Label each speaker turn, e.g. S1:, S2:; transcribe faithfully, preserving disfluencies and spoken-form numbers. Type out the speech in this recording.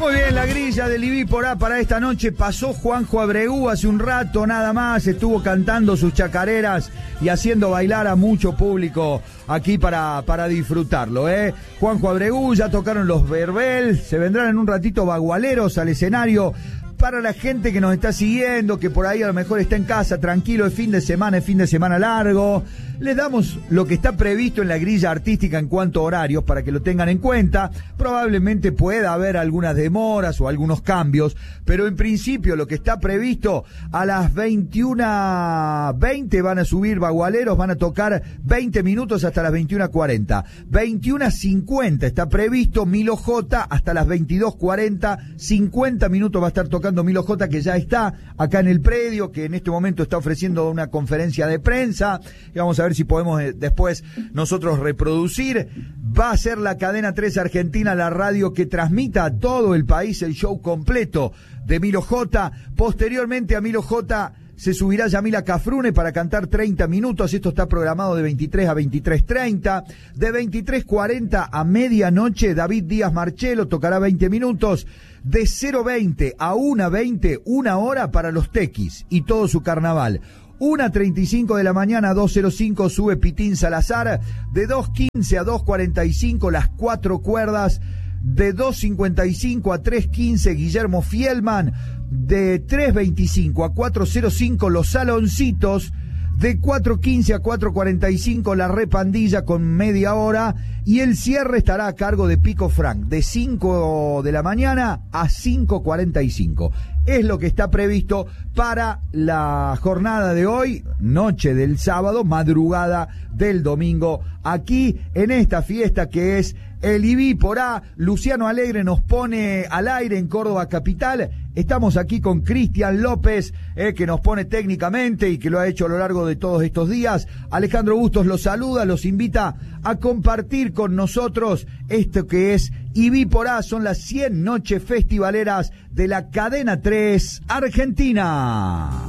S1: Muy bien, la grilla del Ibí por A para esta noche. Pasó Juanjo Abreu hace un rato nada más, estuvo cantando sus chacareras y haciendo bailar a mucho público aquí para, para disfrutarlo, ¿eh? Juanjo Abreu, ya tocaron los Verbel, se vendrán en un ratito bagualeros al escenario. Para la gente que nos está siguiendo, que por ahí a lo mejor está en casa, tranquilo, es fin de semana, es fin de semana largo, les damos lo que está previsto en la grilla artística en cuanto a horarios para que lo tengan en cuenta. Probablemente pueda haber algunas demoras o algunos cambios, pero en principio lo que está previsto, a las veintiuna veinte van a subir bagualeros, van a tocar veinte minutos hasta las veintiuna cuarenta. veintiuna cincuenta está previsto Milo J hasta las veintidós cuarenta, cincuenta minutos va a estar tocando Milo J, que ya está acá en el predio, que en este momento está ofreciendo una conferencia de prensa, y vamos a ver si podemos eh, después nosotros reproducir. Va a ser la Cadena tres Argentina, la radio que transmita a todo el país el show completo de Milo J. Posteriormente a Milo J se subirá Yamila Cafrune para cantar treinta minutos, esto está programado de veintitrés a veintitrés treinta, de veintitrés cuarenta a medianoche David Díaz Marchelo tocará veinte minutos, de cero veinte a una veinte, una hora para los Tequis y todo su carnaval. una treinta y cinco de la mañana a dos cero cinco sube Pitín Salazar, de dos quince a dos cuarenta y cinco Las Cuatro Cuerdas, de dos cincuenta y cinco a tres quince Guillermo Fielman, de tres veinticinco a cuatro cero cinco Los Saloncitos, de cuatro quince a cuatro cuarenta y cinco La Repandilla con media hora, y el cierre estará a cargo de Pico Frank, de cinco de la mañana a cinco cuarenta y cinco. Es lo que está previsto para la jornada de hoy, noche del sábado, madrugada del domingo, aquí en esta fiesta que es el Ibí por A. Luciano Alegre nos pone al aire en Córdoba Capital. Estamos aquí con Cristian López, eh, que nos pone técnicamente y que lo ha hecho a lo largo de todos estos días. Alejandro Bustos los saluda, los invita a compartir con nosotros esto que es Ibí por A. Son las cien noches festivaleras de la Cadena tres Argentina.